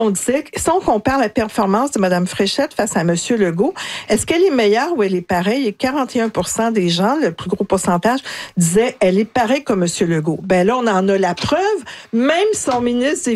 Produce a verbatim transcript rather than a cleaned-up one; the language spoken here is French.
On disait, si on compare la performance de Mme Fréchette face à M. Legault, est-ce qu'elle est meilleure ou elle est pareille? Et quarante et un pour cent des gens, le plus gros pourcentage, disaient elle est pareille comme M. Legault. Ben là, on en a la preuve. Même son ministre